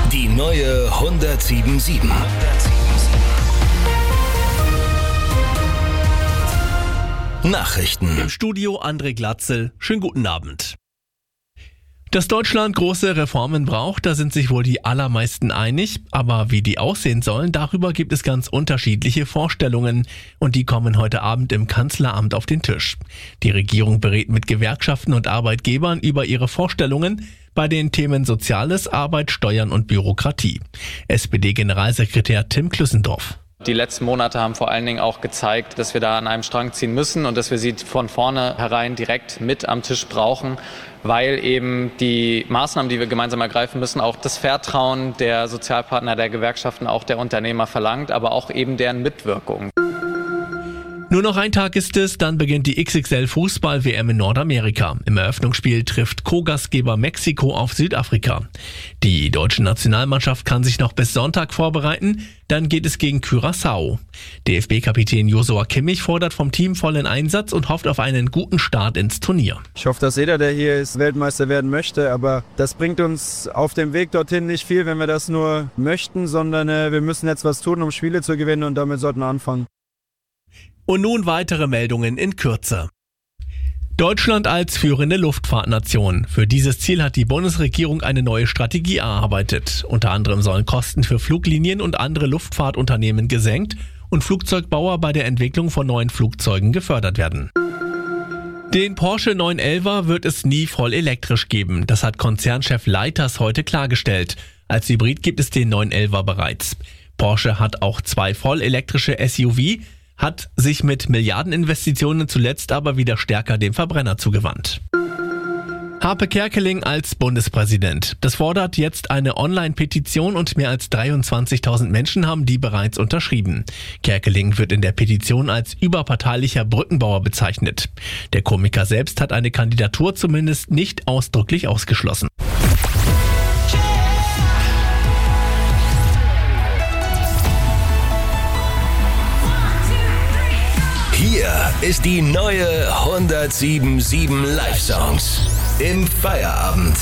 Die neue 107.7. Nachrichten. Im Studio André Glatzel. Schönen guten Abend. Dass Deutschland große Reformen braucht, da sind sich wohl die allermeisten einig. Aber wie die aussehen sollen, darüber gibt es ganz unterschiedliche Vorstellungen. Und die kommen heute Abend im Kanzleramt auf den Tisch. Die Regierung berät mit Gewerkschaften und Arbeitgebern über ihre Vorstellungen bei den Themen Soziales, Arbeit, Steuern und Bürokratie. SPD-Generalsekretär Tim Klüssendorf. Die letzten Monate haben vor allen Dingen auch gezeigt, dass wir da an einem Strang ziehen müssen und dass wir sie von vornherein direkt mit am Tisch brauchen, weil eben die Maßnahmen, die wir gemeinsam ergreifen müssen, auch das Vertrauen der Sozialpartner, der Gewerkschaften, auch der Unternehmer verlangt, aber auch eben deren Mitwirkung. Nur noch ein Tag ist es, dann beginnt die XXL-Fußball-WM in Nordamerika. Im Eröffnungsspiel trifft Co-Gastgeber Mexiko auf Südafrika. Die deutsche Nationalmannschaft kann sich noch bis Sonntag vorbereiten, dann geht es gegen Curaçao. DFB-Kapitän Joshua Kimmich fordert vom Team vollen Einsatz und hofft auf einen guten Start ins Turnier. Ich hoffe, dass jeder, der hier ist, Weltmeister werden möchte, aber das bringt uns auf dem Weg dorthin nicht viel, wenn wir das nur möchten, sondern wir müssen jetzt was tun, um Spiele zu gewinnen und damit sollten wir anfangen. Und nun weitere Meldungen in Kürze. Deutschland als führende Luftfahrtnation. Für dieses Ziel hat die Bundesregierung eine neue Strategie erarbeitet. Unter anderem sollen Kosten für Fluglinien und andere Luftfahrtunternehmen gesenkt und Flugzeugbauer bei der Entwicklung von neuen Flugzeugen gefördert werden. Den Porsche 911er wird es nie voll elektrisch geben. Das hat Konzernchef Leiters heute klargestellt. Als Hybrid gibt es den 911er bereits. Porsche hat auch 2 voll elektrische SUV, hat sich mit Milliardeninvestitionen zuletzt aber wieder stärker dem Verbrenner zugewandt. Harpe Kerkeling als Bundespräsident. Das fordert jetzt eine Online-Petition und mehr als 23.000 Menschen haben die bereits unterschrieben. Kerkeling wird in der Petition als überparteilicher Brückenbauer bezeichnet. Der Komiker selbst hat eine Kandidatur zumindest nicht ausdrücklich ausgeschlossen. Hier ist die neue 107.7 Live-Songs im Feierabend.